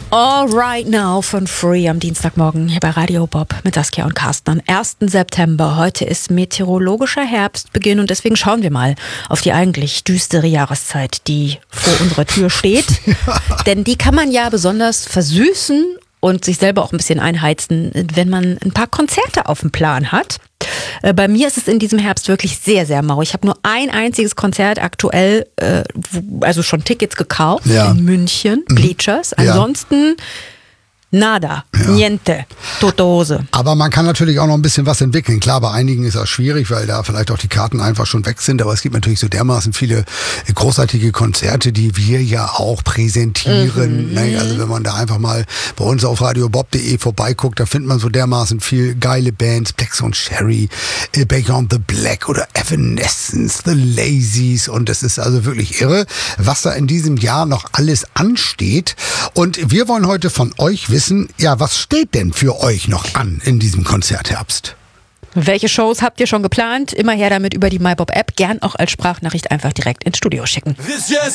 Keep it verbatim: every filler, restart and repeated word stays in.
All Right Now von Free am Dienstagmorgen hier bei Radio Bob mit Saskia und Carsten am ersten September. Heute ist meteorologischer Herbstbeginn und deswegen schauen wir mal auf die eigentlich düstere Jahreszeit, die vor unserer Tür steht. Denn die kann man ja besonders versüßen und sich selber auch ein bisschen einheizen, wenn man ein paar Konzerte auf dem Plan hat. Bei mir ist es in diesem Herbst wirklich sehr, sehr mau. Ich habe nur ein einziges Konzert aktuell, äh, also schon Tickets gekauft ja. in München, Bleachers. Ansonsten nada, ja. niente, tote Hose. Aber man kann natürlich auch noch ein bisschen was entwickeln. Klar, bei einigen ist das schwierig, weil da vielleicht auch die Karten einfach schon weg sind. Aber es gibt natürlich so dermaßen viele großartige Konzerte, die wir ja auch präsentieren. Mhm. Also wenn man da einfach mal bei uns auf radio bob punkt de vorbeiguckt, da findet man so dermaßen viel geile Bands. Black und Sherry, Beyond the Black oder Evanescence, The Lazies. Und es ist also wirklich irre, was da in diesem Jahr noch alles ansteht. Und wir wollen heute von euch wissen, ja, was steht denn für euch noch an in diesem Konzertherbst? Welche Shows habt ihr schon geplant? Immer her damit über die MyBob-App. Gern auch als Sprachnachricht einfach direkt ins Studio schicken.